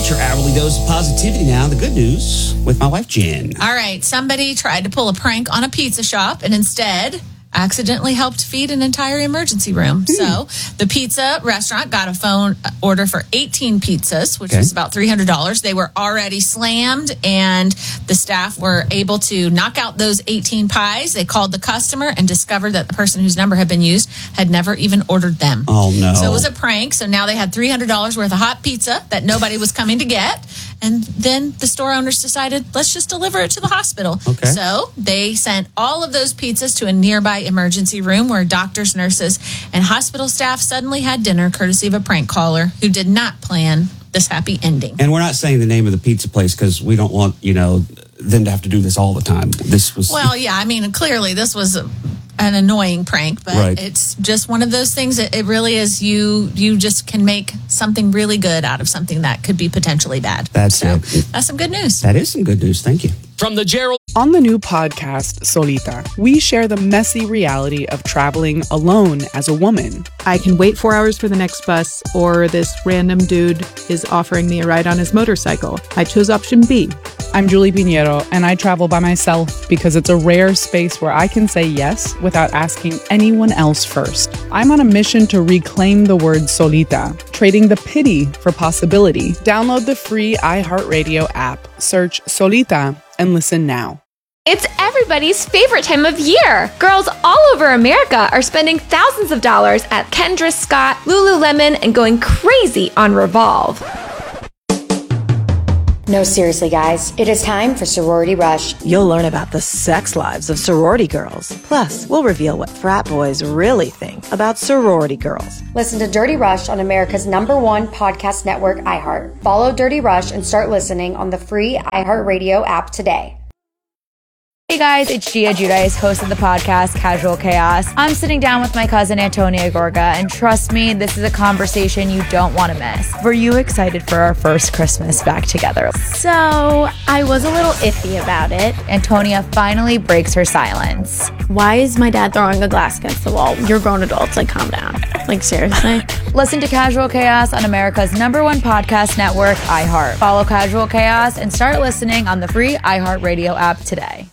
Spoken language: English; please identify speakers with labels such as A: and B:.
A: right, your hourly dose of positivity now. The good news with my wife, Jen.
B: All right, somebody tried to pull a prank on a pizza shop and instead accidentally helped feed an entire emergency room. So the pizza restaurant got a phone order for 18 pizzas, which was about $300. They were already slammed, and the staff were able to knock out those 18 pies. They called the customer and discovered that the person whose number had been used had never even ordered them.
A: Oh, no.
B: So it was a prank. So now they had $300 worth of hot pizza that nobody was coming to get. And then the store owners decided, let's just deliver it to the hospital.
A: Okay.
B: So they sent all of those pizzas to a nearby emergency room where doctors, nurses, and hospital staff suddenly had dinner courtesy of a prank caller who did not plan this happy ending.
A: And we're not saying the name of the pizza place because we don't want, them to have to do this all the time. This was...
B: Well, yeah, I mean, clearly this was an annoying prank, but it's just one of those things that it really is you just can make something really good out of something that could be potentially bad.
A: That's it.
B: That's some good news.
A: That is some good news. Thank you.
C: From the Gerald.
D: On the new podcast, Solita, we share the messy reality of traveling alone as a woman.
E: I can wait 4 hours for the next bus, or this random dude is offering me a ride on his motorcycle. I chose option B.
D: I'm Julie Pinheiro, and I travel by myself because it's a rare space where I can say yes without asking anyone else first. I'm on a mission to reclaim the word solita, trading the pity for possibility. Download the free iHeartRadio app, search Solita, and listen now.
F: It's everybody's favorite time of year. Girls all over America are spending thousands of dollars at Kendra Scott, Lululemon, and going crazy on Revolve.
G: No, seriously, guys. It is time for Sorority Rush.
H: You'll learn about the sex lives of sorority girls. Plus, we'll reveal what frat boys really think about sorority girls.
G: Listen to Dirty Rush on America's #1 podcast network, iHeart. Follow Dirty Rush and start listening on the free iHeartRadio app today.
I: Hey guys, it's Gia Giudice, host of the podcast Casual Chaos. I'm sitting down with my cousin Antonia Gorga, and trust me, this is a conversation you don't want to miss. Were you excited for our first Christmas back together?
J: So, I was a little iffy about it.
I: Antonia finally breaks her silence.
J: Why is my dad throwing a glass against the wall? You're grown adults, calm down. Seriously?
I: Listen to Casual Chaos on America's #1 podcast network, iHeart. Follow Casual Chaos and start listening on the free iHeartRadio app today.